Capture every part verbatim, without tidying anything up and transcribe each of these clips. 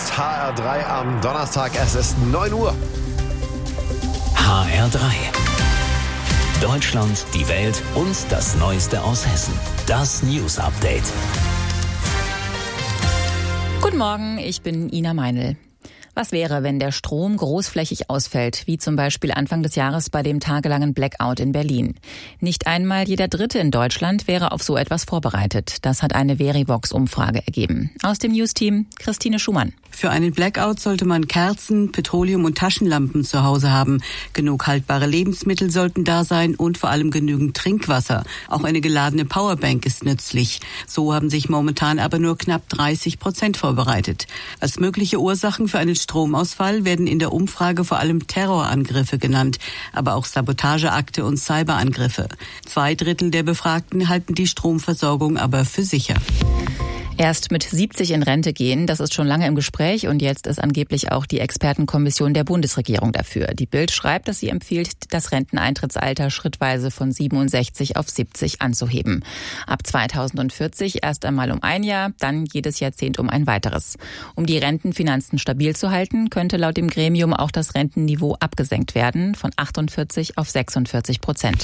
ist H R drei am Donnerstag. Es ist neun Uhr. H R drei. Deutschland, die Welt und das Neueste aus Hessen. Das News Update. Guten Morgen, ich bin Ina Meinl. Was wäre, wenn der Strom großflächig ausfällt, wie zum Beispiel Anfang des Jahres bei dem tagelangen Blackout in Berlin? Nicht einmal jeder Dritte in Deutschland wäre auf so etwas vorbereitet. Das hat eine Verivox-Umfrage ergeben. Aus dem News-Team Christine Schumann. Für einen Blackout sollte man Kerzen, Petroleum und Taschenlampen zu Hause haben. Genug haltbare Lebensmittel sollten da sein und vor allem genügend Trinkwasser. Auch eine geladene Powerbank ist nützlich. So haben sich momentan aber nur knapp dreißig Prozent vorbereitet. Als mögliche Ursachen für einen Stromausfall werden in der Umfrage vor allem Terrorangriffe genannt, aber auch Sabotageakte und Cyberangriffe. Zwei Drittel der Befragten halten die Stromversorgung aber für sicher. Erst mit siebzig in Rente gehen, das ist schon lange im Gespräch und jetzt ist angeblich auch die Expertenkommission der Bundesregierung dafür. Die Bild schreibt, dass sie empfiehlt, das Renteneintrittsalter schrittweise von siebenundsechzig auf siebzig anzuheben. Ab zweitausendvierzig erst einmal um ein Jahr, dann jedes Jahrzehnt um ein weiteres. Um die Rentenfinanzen stabil zu halten, könnte laut dem Gremium auch das Rentenniveau abgesenkt werden, von achtundvierzig auf sechsundvierzig Prozent.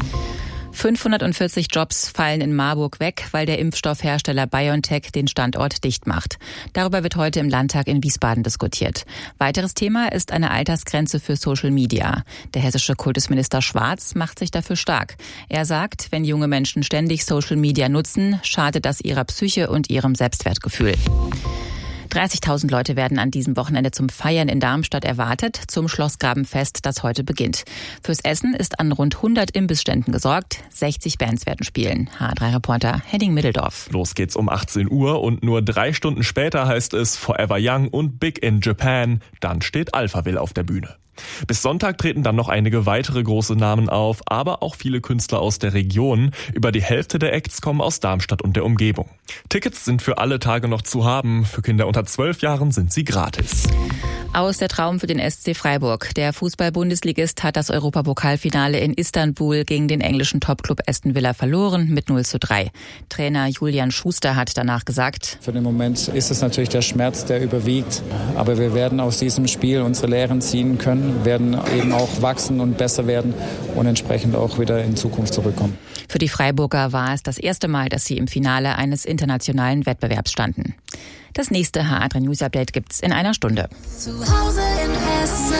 fünfhundertvierzig Jobs fallen in Marburg weg, weil der Impfstoffhersteller BioNTech den Standort dicht macht. Darüber wird heute im Landtag in Wiesbaden diskutiert. Weiteres Thema ist eine Altersgrenze für Social Media. Der hessische Kultusminister Schwarz macht sich dafür stark. Er sagt, wenn junge Menschen ständig Social Media nutzen, schadet das ihrer Psyche und ihrem Selbstwertgefühl. dreißigtausend Leute werden an diesem Wochenende zum Feiern in Darmstadt erwartet, zum Schlossgrabenfest, das heute beginnt. Fürs Essen ist an rund hundert Imbissständen gesorgt. sechzig Bands werden spielen. H R drei Reporter Henning Middeldorf. Los geht's um achtzehn Uhr und nur drei Stunden später heißt es Forever Young und Big in Japan. Dann steht Alphaville auf der Bühne. Bis Sonntag treten dann noch einige weitere große Namen auf, aber auch viele Künstler aus der Region. Über die Hälfte der Acts kommen aus Darmstadt und der Umgebung. Tickets sind für alle Tage noch zu haben. Für Kinder unter zwölf Jahren sind sie gratis. Aus der Traum für den S C Freiburg. Der Fußball-Bundesligist hat das Europapokalfinale in Istanbul gegen den englischen Topclub Aston Villa verloren mit null zu drei. Trainer Julian Schuster hat danach gesagt: Für den Moment ist es natürlich der Schmerz, der überwiegt. Aber wir werden aus diesem Spiel unsere Lehren ziehen können, werden eben auch wachsen und besser werden und entsprechend auch wieder in Zukunft zurückkommen. Für die Freiburger war es das erste Mal, dass sie im Finale eines internationalen Wettbewerbs standen. Das nächste H R drei News Update gibt's in einer Stunde. Zu Hause in Hessen.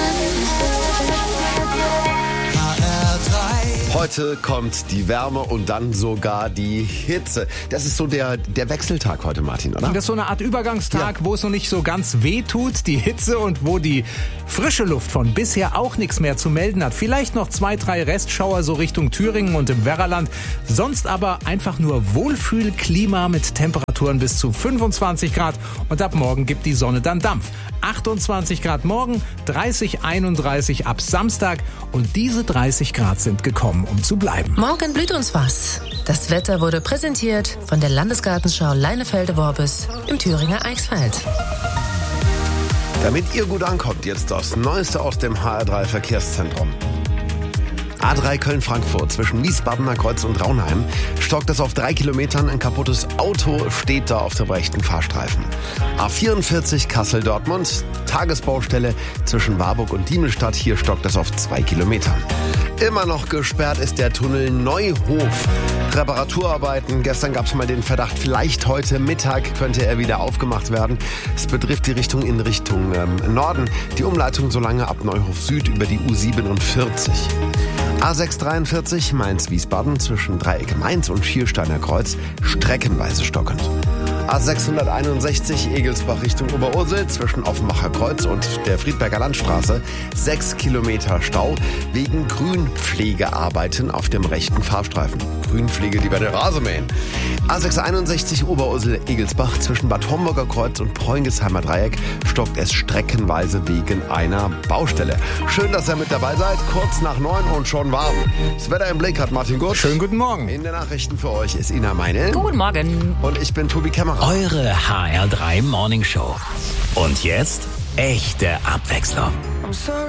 Heute kommt die Wärme und dann sogar die Hitze. Das ist so der, der Wechseltag heute, Martin, oder? Das ist so eine Art Übergangstag, Ja. wo es noch nicht so ganz weh tut, die Hitze, und wo die frische Luft von bisher auch nichts mehr zu melden hat. Vielleicht noch zwei, drei Restschauer so Richtung Thüringen und im Werraland. Sonst aber einfach nur Wohlfühlklima mit Temperaturen bis zu fünfundzwanzig Grad. Und ab morgen gibt die Sonne dann Dampf. achtundzwanzig Grad morgen, dreißig, einunddreißig ab Samstag. Und diese dreißig Grad sind gekommen, um zu bleiben. Morgen blüht uns was. Das Wetter wurde präsentiert von der Landesgartenschau Leinefelde-Worbis im Thüringer Eichsfeld. Damit ihr gut ankommt, jetzt das Neueste aus dem H R drei Verkehrszentrum. A drei Köln-Frankfurt zwischen Wiesbadener Kreuz und Raunheim stockt es auf drei Kilometern. Ein kaputtes Auto steht da auf dem rechten Fahrstreifen. A vierundvierzig Kassel-Dortmund, Tagesbaustelle zwischen Warburg und Diemelstadt. Hier stockt es auf zwei Kilometern. Immer noch gesperrt ist der Tunnel Neuhof. Reparaturarbeiten. Gestern gab es mal den Verdacht, vielleicht heute Mittag könnte er wieder aufgemacht werden. Es betrifft die Richtung in Richtung ähm, Norden. Die Umleitung so lange ab Neuhof Süd über die U siebenundvierzig. A sechshundertdreiundvierzig Mainz-Wiesbaden zwischen Dreieck Mainz und Schiersteiner Kreuz streckenweise stockend. A sechshunderteinundsechzig Egelsbach Richtung Oberursel zwischen Offenbacher Kreuz und der Friedberger Landstraße sechs Kilometer Stau wegen Grünpflegearbeiten auf dem rechten Fahrstreifen. Grünpflege, die bei der Rasen mähen. A sechshunderteinundsechzig Oberursel Egelsbach zwischen Bad Homburger Kreuz und Preungesheimer Dreieck stockt es streckenweise wegen einer Baustelle. Schön, dass ihr mit dabei seid. Kurz nach neun und schon warm. Das Wetter im Blick hat Martin Gutsch. Schönen guten Morgen. In den Nachrichten für euch ist Ina Meinl. Guten Morgen. Und ich bin Tobi Kämmerer. Eure H R drei Morning Show. Und jetzt echte Abwechslung.